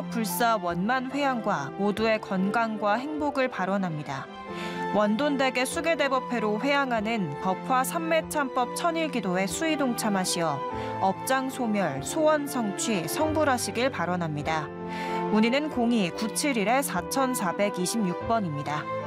불사 원만 회양과 모두의 건강과 행복을 발원합니다. 원돈댁의 수계대법회로 회양하는 법화 삼매참법 천일기도에 수의 동참하시어 업장 소멸, 소원 성취, 성불하시길 발원합니다. 문의는 02-971-4426번입니다.